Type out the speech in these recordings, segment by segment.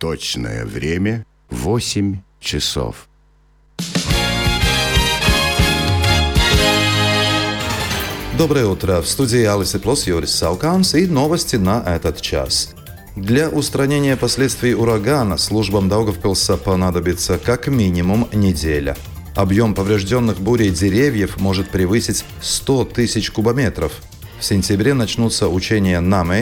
Точное время 8 часов. Доброе утро. В студии Алис Плюс Юрис Сауканс и новости на этот час. Для устранения последствий урагана службам Даугавпилса понадобится как минимум неделя. Объем поврежденных бурей деревьев может превысить 100 тысяч кубометров. В сентябре начнутся учения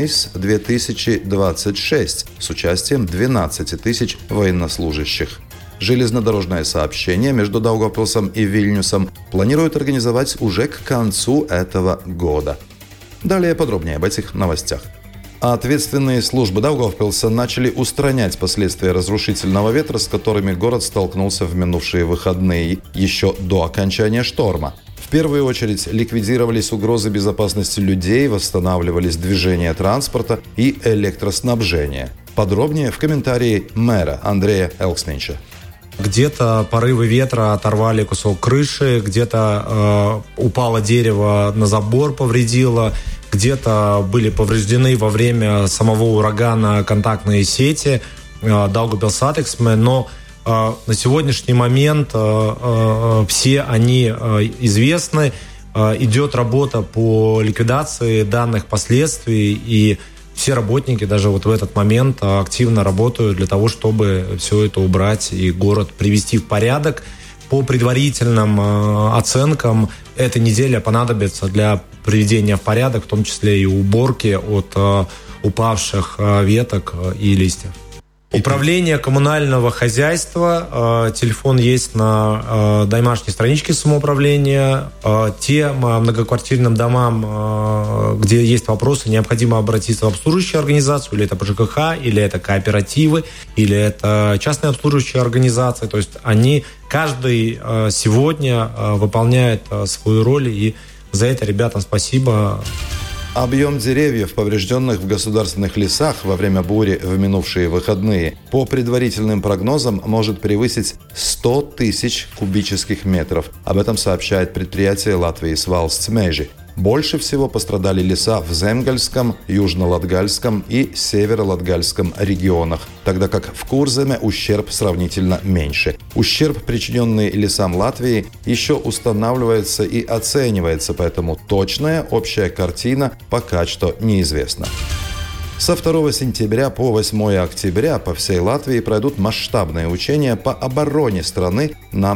«Намейс-2026» с участием 12 тысяч военнослужащих. Железнодорожное сообщение между Даугавпилсом и Вильнюсом планируют организовать уже к концу этого года. Далее подробнее об этих новостях. Ответственные службы Даугавпилса начали устранять последствия разрушительного ветра, с которыми город столкнулся в минувшие выходные, еще до окончания шторма. В первую очередь ликвидировались угрозы безопасности людей, восстанавливались движение транспорта и электроснабжение. Подробнее в комментарии мэра Андрея Элкснича. Где-то порывы ветра оторвали кусок крыши, где-то упало дерево на забор, повредило, где-то были повреждены во время самого урагана контактные сети Daugavpils-Satiksme, но на сегодняшний момент все они известны. Идет работа по ликвидации данных последствий, и все работники даже вот в этот момент активно работают для того, чтобы все это убрать и город привести в порядок. По предварительным оценкам, эта неделя понадобится для приведения в порядок, в том числе и уборки от упавших веток и листьев. Управление коммунального хозяйства, телефон есть на домашней страничке самоуправления. Тем многоквартирным домам, где есть вопросы, необходимо обратиться в обслуживающую организацию, или это ПЖКХ, или это кооперативы, или это частные обслуживающие организации. То есть они, каждый сегодня выполняет свою роль, и за это ребятам спасибо. Объем деревьев, поврежденных в государственных лесах во время бури в минувшие выходные, по предварительным прогнозам может превысить 100 тысяч кубических метров. Об этом сообщает предприятие Латвijas Valsts Meži. Больше всего пострадали леса в Земгальском, Южно-Латгальском и Северо-Латгальском регионах, тогда как в Курземе ущерб сравнительно меньше. Ущерб, причиненный лесам Латвии, еще устанавливается и оценивается, поэтому точная общая картина пока что неизвестна. Со 2 сентября по 8 октября по всей Латвии пройдут масштабные учения по обороне страны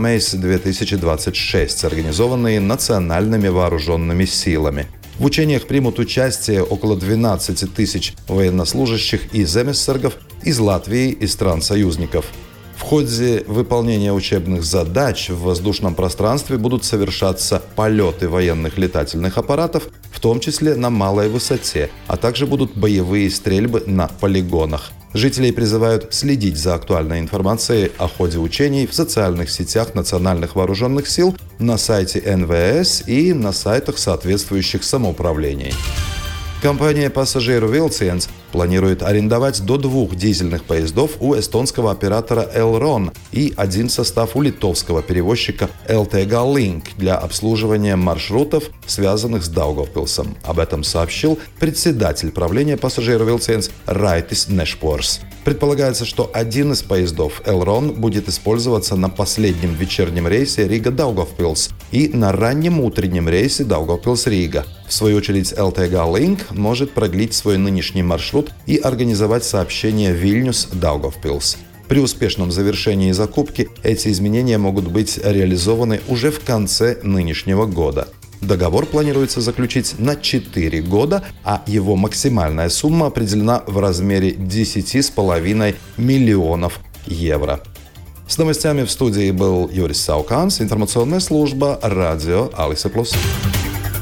«Намейс-2026», организованные национальными вооруженными силами. В учениях примут участие около 12 тысяч военнослужащих и земессергов из Латвии и стран-союзников. В ходе выполнения учебных задач в воздушном пространстве будут совершаться полеты военных летательных аппаратов, в том числе на малой высоте, а также будут боевые стрельбы на полигонах. Жителей призывают следить за актуальной информацией о ходе учений в социальных сетях национальных вооруженных сил, на сайте НВС и на сайтах соответствующих самоуправлений. Компания «Пассажиру Vilciens» планирует арендовать до 2 дизельных поездов у эстонского оператора Elron и 1 состав у литовского перевозчика LTG Link для обслуживания маршрутов, связанных с Даугавпилсом. Об этом сообщил председатель правления «Пассажиру Vilciens» Райтис Нешпорс. Предполагается, что один из поездов Elron будет использоваться на последнем вечернем рейсе Рига-Даугавпилс и на раннем утреннем рейсе Даугавпилс-Рига. В свою очередь, LTG Link может продлить свой нынешний маршрут и организовать сообщение Вильнюс-Даугавпилс. При успешном завершении закупки эти изменения могут быть реализованы уже в конце нынешнего года. Договор планируется заключить на 4 года, а его максимальная сумма определена в размере 10,5 миллионов евро. С новостями в студии был Юрис Сауканс, информационная служба радио Алис Плюс.